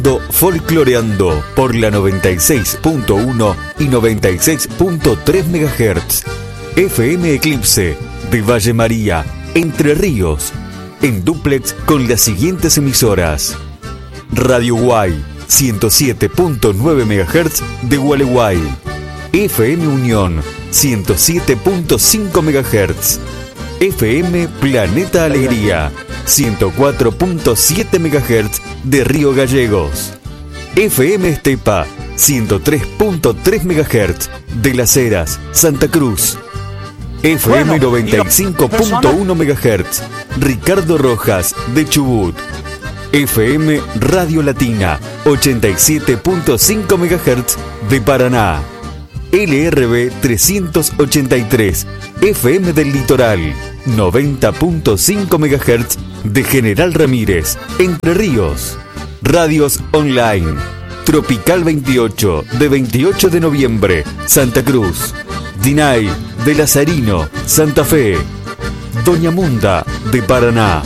Folcloreando por la 96.1 y 96.3 MHz. FM Eclipse de Valle María, Entre Ríos, en dúplex con las siguientes emisoras: Radio Guay 107.9 MHz de Gualeguay, FM Unión 107.5 MHz, FM Planeta Alegría 104.7 MHz de Río Gallegos, FM Estepa 103.3 MHz de Las Heras, Santa Cruz, FM 95.1 MHz Ricardo Rojas de Chubut, FM Radio Latina 87.5 MHz de Paraná, LRB 383 FM del Litoral 90.5 MHz de General Ramírez, Entre Ríos. Radios online: Tropical 28 de 28 de noviembre, Santa Cruz; Dinay de Lazarino, Santa Fe; Doña Munda de Paraná.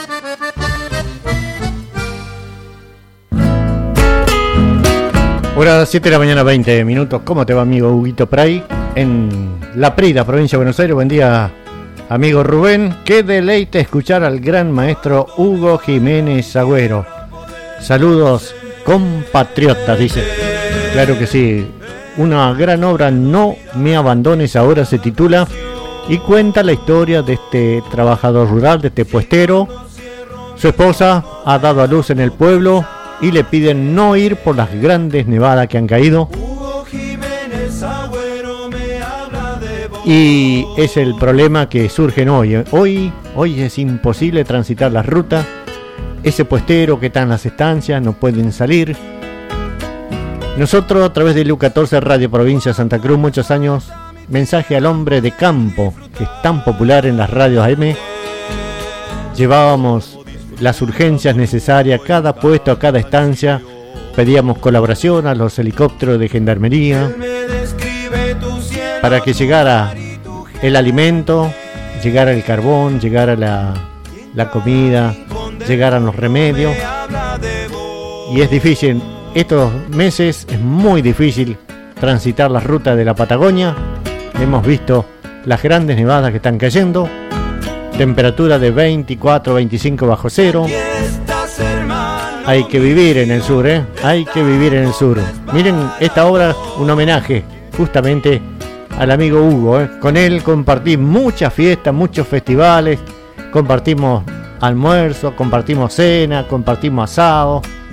Hora 7 de la mañana, 20 minutos. ¿Cómo te va, amigo Huguito Pray? En La Prida, provincia de Buenos Aires. Buen día, amigo Rubén. Qué deleite escuchar al gran maestro Hugo Jiménez Agüero. Saludos, compatriotas, dice. Claro que sí. Una gran obra, No me abandones ahora, se titula, y cuenta la historia de este trabajador rural, de este puestero. Su esposa ha dado a luz en el pueblo y le piden no ir por las grandes nevadas que han caído. Y es el problema que surge hoy. Hoy es imposible transitar la ruta. Ese puestero que está en las estancias no pueden salir. Nosotros, a través de LU14 Radio Provincia de Santa Cruz, muchos años, mensaje al hombre de campo, que es tan popular en las radios AM, llevábamos las urgencias necesarias a cada puesto, a cada estancia. Pedíamos colaboración a los helicópteros de gendarmería para que llegara el alimento, llegara el carbón, llegara la comida, llegaran los remedios. Y es difícil, estos meses es muy difícil transitar la ruta de la Patagonia. Hemos visto las grandes nevadas que están cayendo, temperatura de 24, 25 bajo cero. Hay que vivir en el sur, hay que vivir en el sur. Miren, esta obra, un homenaje justamente al amigo Hugo. Con él compartí muchas fiestas, muchos festivales, compartimos almuerzo, compartimos cena, compartimos asado.